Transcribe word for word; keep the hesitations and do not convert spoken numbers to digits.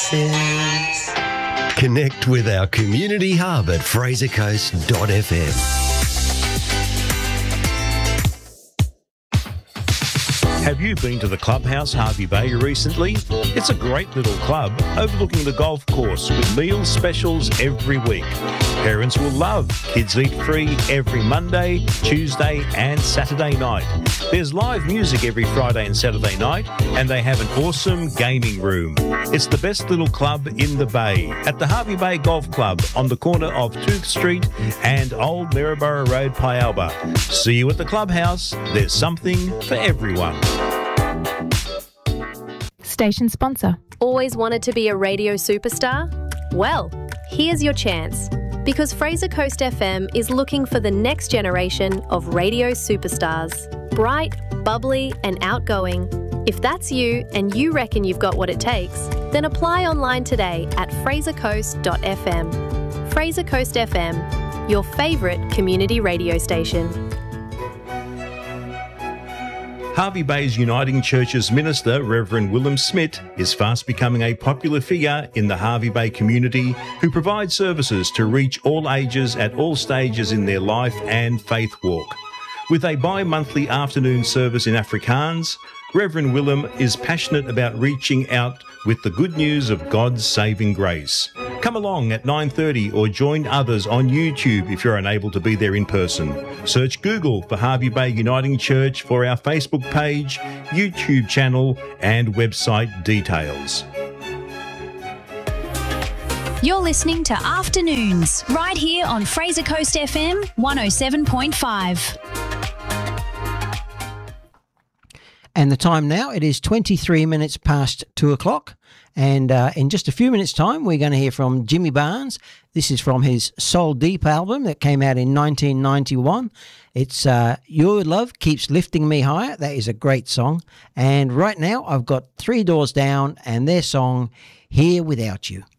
places. Connect with our community hub at fraser coast dot f m. Have you been to the Clubhouse Hervey Bay recently? It's a great little club overlooking the golf course with meal specials every week. Parents will love. Kids eat free every Monday, Tuesday and Saturday night. There's live music every Friday and Saturday night, and they have an awesome gaming room. It's the best little club in the Bay at the Hervey Bay Golf Club on the corner of Tooth Street and Old Maryborough Road, Pialba. See you at the Clubhouse. There's something for everyone. Station sponsor. Always wanted to be a radio superstar? Well, here's your chance. Because Fraser Coast F M is looking for the next generation of radio superstars. Bright, bubbly and outgoing. If that's you and you reckon you've got what it takes, then apply online today at fraser coast dot f m. Fraser Coast F M, your favourite community radio station. Hervey Bay's Uniting Church's minister, Reverend Willem Smith, is fast becoming a popular figure in the Hervey Bay community who provides services to reach all ages at all stages in their life and faith walk. With a bi-monthly afternoon service in Afrikaans, Reverend Willem is passionate about reaching out with the good news of God's saving grace. Come along at nine thirty or join others on YouTube if you're unable to be there in person. Search Google for Hervey Bay Uniting Church for our Facebook page, YouTube channel and website details. You're listening to Afternoons right here on Fraser Coast F M one oh seven point five. And the time now, it is twenty-three minutes past two o'clock. And uh, in just a few minutes' time, we're going to hear from Jimmy Barnes. This is from his Soul Deep album that came out in nineteen ninety-one. It's uh, Your Love Keeps Lifting Me Higher. That is a great song. And right now, I've got Three Doors Down and their song, Here Without You.